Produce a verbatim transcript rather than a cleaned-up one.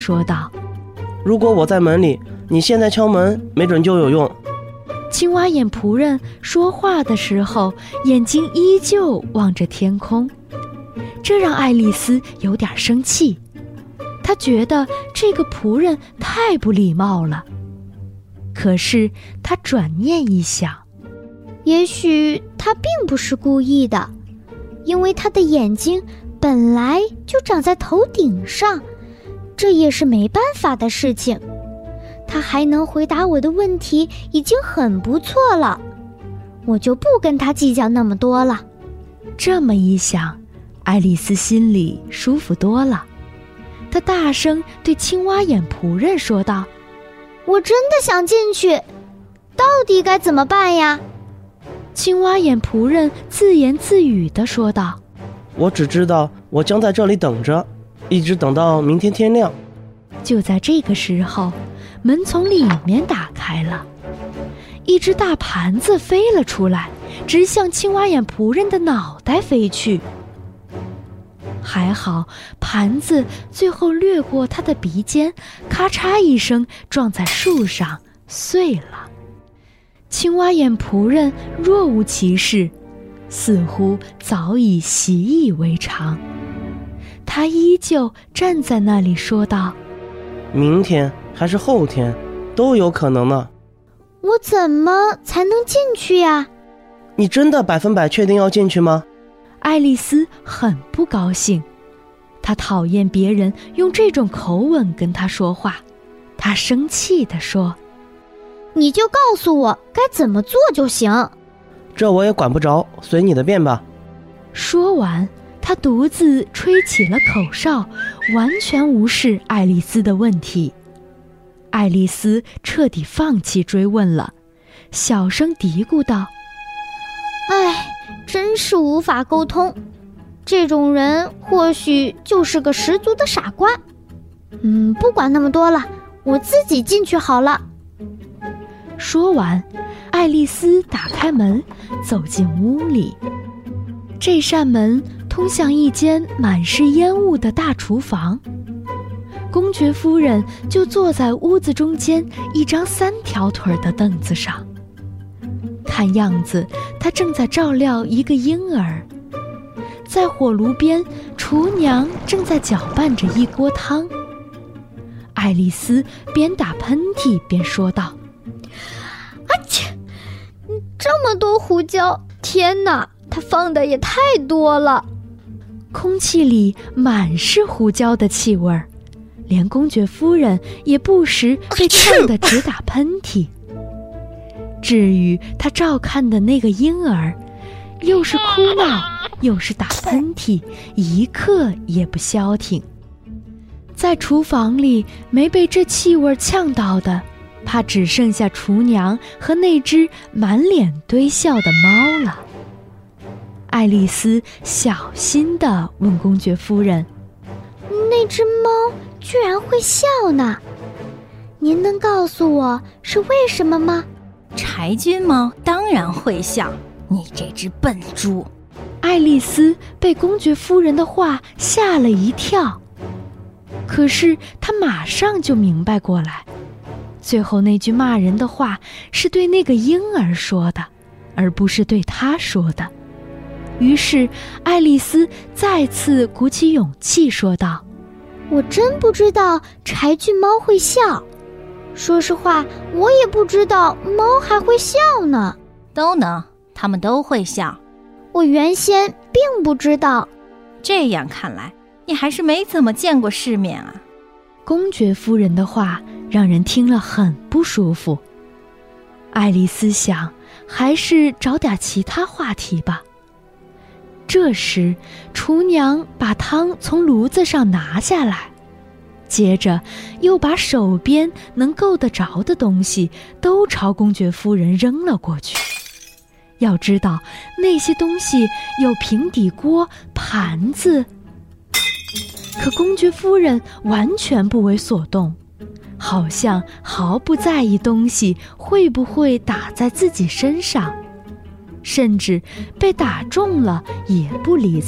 说道： 如果我在门里，你现在敲门，没准就有用。 青蛙眼仆人说话的时候，眼睛依旧望着天空，这让爱丽丝有点生气。她觉得这个仆人太不礼貌了。可是她转念一想， 也许他并不是故意的，因为他的眼睛本来就长在头顶上，这也是没办法的事情。他还能回答我的问题已经很不错了，我就不跟他计较那么多了。 这么一想，爱丽丝心里舒服多了。她大声对青蛙眼仆人说道： 我真的想进去，到底该怎么办呀？ 青蛙眼仆人自言自语地说道： 我只知道我将在这里等着，一直等到明天天亮。 就在这个时候，门从里面打开了，一只大盘子飞了出来，直向青蛙眼仆人的脑袋飞去。还好盘子最后掠过他的鼻尖，咔嚓一声撞在树上碎了。青蛙眼仆人若无其事，似乎早已习以为常。他依旧站在那里说道： 明天还是后天都有可能呢。 我怎么才能进去呀？ 你真的百分百确定要进去吗？ 爱丽丝很不高兴，她讨厌别人用这种口吻跟她说话。她生气地说： 你就告诉我该怎么做就行。 这我也管不着，随你的便吧。 说完，他独自吹起了口哨，完全无视爱丽丝的问题。爱丽丝彻底放弃追问了，小声嘀咕道： 唉，真是无法沟通，这种人或许就是个十足的傻瓜。嗯，不管那么多了，我自己进去好了。 说完，爱丽丝打开门，走进屋里。这扇门通向一间满是烟雾的大厨房，公爵夫人就坐在屋子中间一张三条腿的凳子上。看样子，她正在照料一个婴儿。在火炉边，厨娘正在搅拌着一锅汤。爱丽丝边打喷嚏边说道： 啊切！这么多胡椒，天哪，它放的也太多了。 空气里满是胡椒的气味儿，连公爵夫人也不时被呛得直打喷嚏。至于她照看的那个婴儿，又是哭闹，又是打喷嚏，一刻也不消停。在厨房里没被这气味呛到的，怕只剩下厨娘和那只满脸堆笑的猫了。爱丽丝小心地问公爵夫人： 那只猫居然会笑呢？您能告诉我是为什么吗？ 柴菌猫当然会笑，你这只笨猪。 爱丽丝被公爵夫人的话吓了一跳，可是她马上就明白过来，最后那句骂人的话是对那个婴儿说的，而不是对她说的。于是爱丽丝再次鼓起勇气说道： 我真不知道柴郡猫会笑，说实话，我也不知道猫还会笑呢。 都能，它们都会笑。 我原先并不知道。 这样看来，你还是没怎么见过世面啊。 公爵夫人的话让人听了很不舒服。爱丽丝想，还是找点其他话题吧。这时，厨娘把汤从炉子上拿下来，接着又把手边能够得着的东西都朝公爵夫人扔了过去。要知道，那些东西有平底锅、盘子，可公爵夫人完全不为所动，好像毫不在意东西会不会打在自己身上，甚至被打中了也不理